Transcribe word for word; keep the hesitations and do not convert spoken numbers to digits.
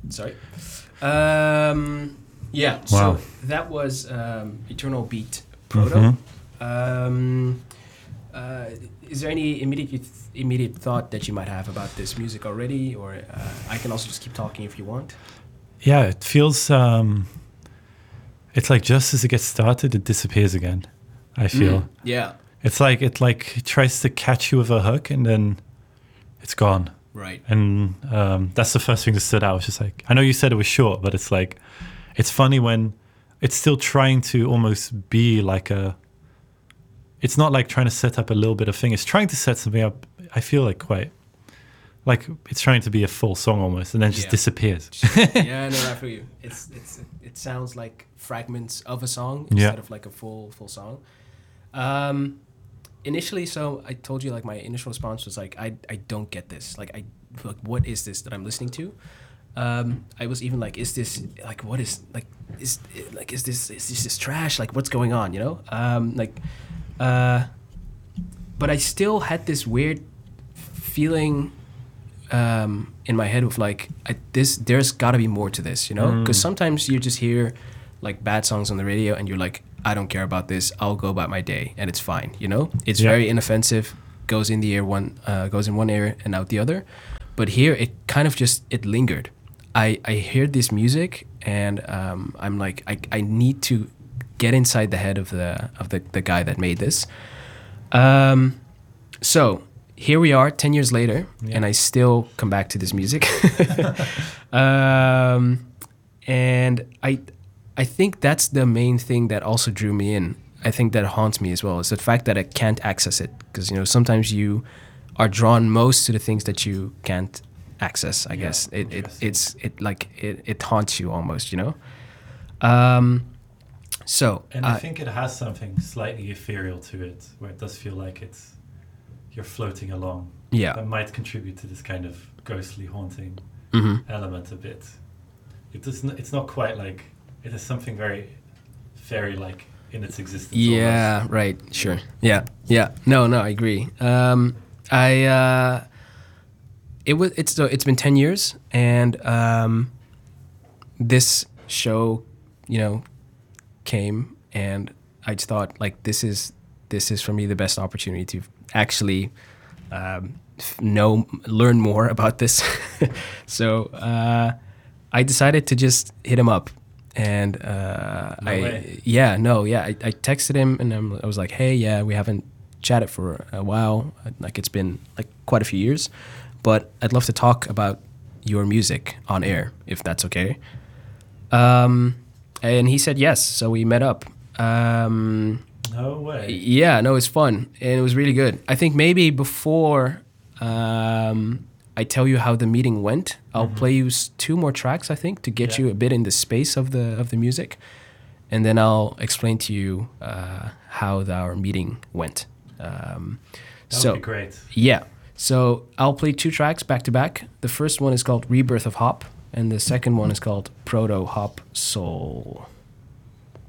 Sorry. Um, yeah. Wow. So that was um, Eternal Beat Proto. Mm-hmm. Um, uh, is there any immediate immediate thought that you might have about this music already, or uh, I can also just keep talking if you want? Yeah, it feels. Um, it's like just as it gets started, it disappears again. I feel. Mm, yeah. It's like it like tries to catch you with a hook and then it's gone. Right. And um, that's the first thing that stood out. It's just like, I know you said it was short, but it's like, it's funny when it's still trying to almost be like a, it's not like trying to set up a little bit of thing. It's trying to set something up. I feel like quite, like it's trying to be a full song almost and then just Yeah. disappears. Yeah, no, I feel you. It's it's it sounds like fragments of a song instead Yeah. of like a full full song. Um, initially, so I told you like my initial response was like I I don't get this. Like I like what is this that I'm listening to? Um, I was even like, is this like what is like is like is this is this, this trash? Like what's going on? You know? Um, like, uh, but I still had this weird feeling um, in my head of like I, this. There's got to be more to this, you know? Because sometimes you just hear like bad songs on the radio and you're like, I don't care about this. I'll go about my day and it's fine, you know? It's Yeah. very inoffensive, goes in the ear one, uh, goes in one ear and out the other. But here it kind of just it lingered. I I hear this music and um, I'm like I I need to get inside the head of the of the the guy that made this. Um, so here we are, ten years later, Yeah. and I still come back to this music. um, and I, I think that's the main thing that also drew me in. I think that haunts me as well is the fact that I can't access it because you know sometimes you are drawn most to the things that you can't access. I Yeah, guess it, it interesting. it's it like it, it haunts you almost. You know. Um, so And I uh, think it has something slightly ethereal to it, where it does feel like it's you're floating along. yeah. That might contribute to this kind of ghostly, haunting hmm element a bit. It does. N- it's not quite like it is something very fairy-like in its existence. Yeah, almost. right. Sure. Yeah. Yeah. No, no, I agree. Um, I uh, it was it's so it's been ten years and um, this show, you know, came and I just thought like this is this is for me the best opportunity to actually um, f- know learn more about this. So uh, I decided to just hit him up and uh, No I way. yeah no yeah I, I texted him and I'm, I was like, hey, yeah, we haven't chatted for a while, like it's been like quite a few years, but I'd love to talk about your music on air if that's okay. Um, and he said yes, so we met up. Um, No way. yeah, no, it's fun and it was really good. I think maybe before um, I tell you how the meeting went, I'll Mhm. play you s- two more tracks. I think to get Yeah. you a bit in the space of the of the music, and then I'll explain to you uh, how the, our meeting went. Um, That so would be great. yeah, so I'll play two tracks back to back. The first one is called Rebirth of Hop, and the second one is called Proto Hop Soul.